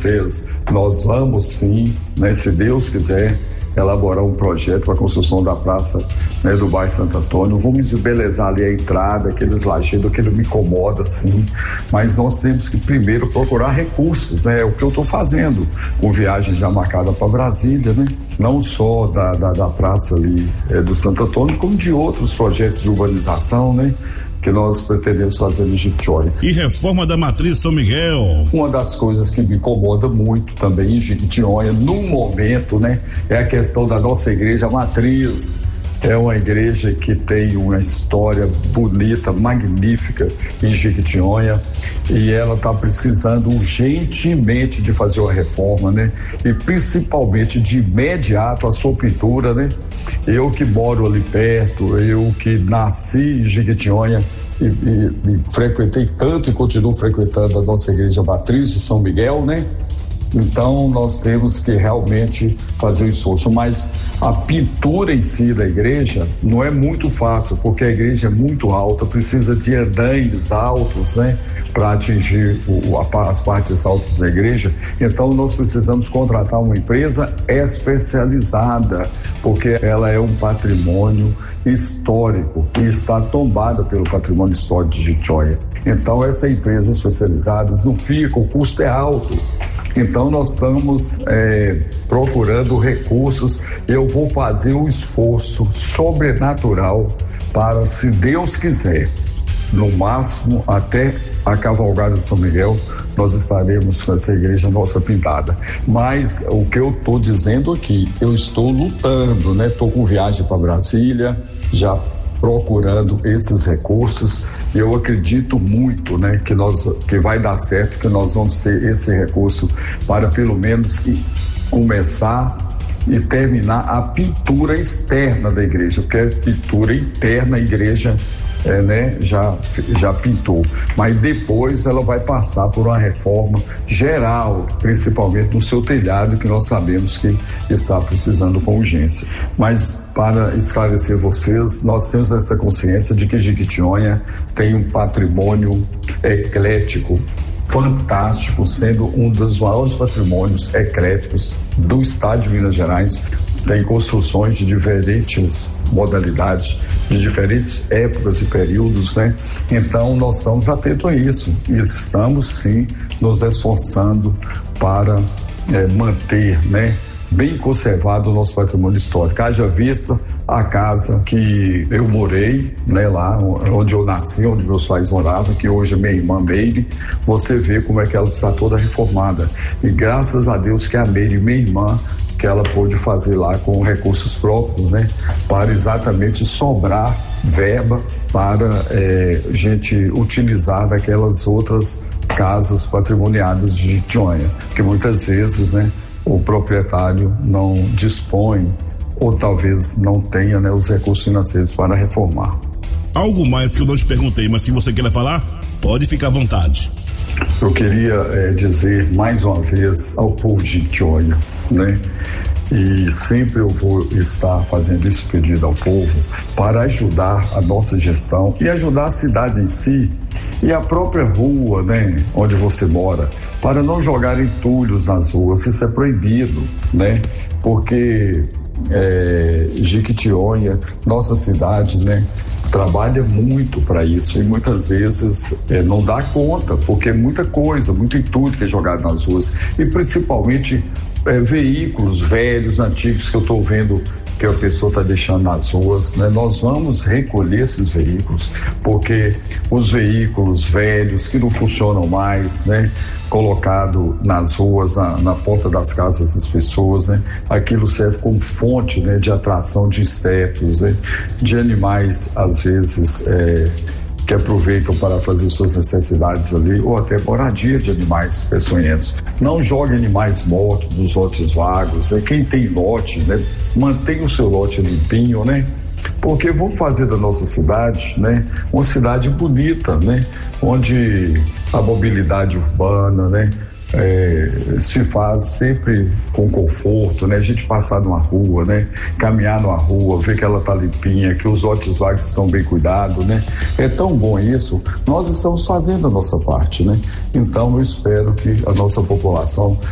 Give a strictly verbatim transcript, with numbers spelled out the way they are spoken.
vocês, nós vamos sim, né, se Deus quiser, elaborar um projeto para a construção da praça, né, do bairro Santo Antônio. Vamos embelezar ali a entrada, aqueles lajedos, aquilo me incomoda, sim, mas nós temos que primeiro procurar recursos, né? É o que eu estou fazendo, com viagem já marcada para Brasília, né? Não só da, da, da praça ali é, do Santo Antônio, como de outros projetos de urbanização, né, que nós pretendemos fazer no Jequitinhonha. E reforma da Matriz São Miguel. Uma das coisas que me incomoda muito também em Jequitinhonha, no momento, né, é a questão da nossa igreja matriz. É uma igreja que tem uma história bonita, magnífica em Jequitinhonha, e ela está precisando urgentemente de fazer uma reforma, né? E principalmente de imediato a sua pintura, né? Eu que moro ali perto, eu que nasci em Jequitinhonha e, e, e frequentei tanto e continuo frequentando a nossa igreja matriz de São Miguel, né? Então nós temos que realmente fazer o esforço, mas a pintura em si da igreja não é muito fácil, porque a igreja é muito alta, precisa de andaimes altos, né, para atingir o, a, as partes altas da igreja. Então nós precisamos contratar uma empresa especializada, porque ela é um patrimônio histórico e está tombada pelo patrimônio histórico de Jequitinhonha. Então essa empresa especializada não fica, o custo é alto. Então nós estamos é, procurando recursos. Eu vou fazer um esforço sobrenatural para, se Deus quiser, no máximo até a cavalgada de São Miguel, nós estaremos com essa igreja nossa pintada. Mas o que eu estou dizendo aqui, eu estou lutando, né? Estou com viagem para Brasília, já procurando esses recursos. Eu acredito muito, né, que nós, que vai dar certo, que nós vamos ter esse recurso para pelo menos começar e terminar a pintura externa da igreja, porque a pintura interna a igreja é, né, já, já pintou, mas depois ela vai passar por uma reforma geral, principalmente no seu telhado, que nós sabemos que está precisando com urgência. Mas para esclarecer vocês, nós temos essa consciência de que Jequitinhonha tem um patrimônio eclético fantástico, sendo um dos maiores patrimônios ecléticos do estado de Minas Gerais. Tem construções de diferentes modalidades, de diferentes épocas e períodos, né? Então nós estamos atentos a isso e estamos sim nos esforçando para é, manter, né, bem conservado o nosso patrimônio histórico. Haja vista a casa que eu morei, né, lá onde eu nasci, onde meus pais moravam, que hoje é minha irmã Meire. Você vê como é que ela está toda reformada, e graças a Deus que a Meire, minha irmã, que ela pôde fazer lá com recursos próprios, né, para exatamente sobrar verba para é, gente utilizar daquelas outras casas patrimoniadas de Jequitinhonha, que muitas vezes, né, o proprietário não dispõe ou talvez não tenha, né, os recursos financeiros para reformar. Algo mais que eu não te perguntei, mas que você queira falar, pode ficar à vontade. Eu queria é, dizer mais uma vez ao povo de Jequitinhonha, né, e sempre eu vou estar fazendo esse pedido ao povo para ajudar a nossa gestão e ajudar a cidade em si e a própria rua, né, onde você mora, para não jogar entulhos nas ruas. Isso é proibido, né, porque é, Jequitinhonha, nossa cidade, né, trabalha muito para isso e muitas vezes é, não dá conta, porque é muita coisa, muito entulho que é jogado nas ruas, e principalmente é, veículos velhos, antigos, que eu estou vendo que a pessoa está deixando nas ruas, né? Nós vamos recolher esses veículos, porque os veículos velhos que não funcionam mais, né, colocado nas ruas, na, na porta das casas das pessoas, né, aquilo serve como fonte, né, de atração de insetos, né, de animais, às vezes, é, que aproveitam para fazer suas necessidades ali, ou até moradia de animais peçonhentos. Não jogue animais mortos nos lotes vagos, né? Quem tem lote, né, mantenha o seu lote limpinho, né? Porque vamos fazer da nossa cidade, né, uma cidade bonita, né, onde a mobilidade urbana, né, É, se faz sempre com conforto, né? A gente passar numa rua, né? Caminhar numa rua, ver que ela tá limpinha, que os lotes vagos estão bem cuidados, né? É tão bom isso. Nós estamos fazendo a nossa parte, né? Então eu espero que a nossa população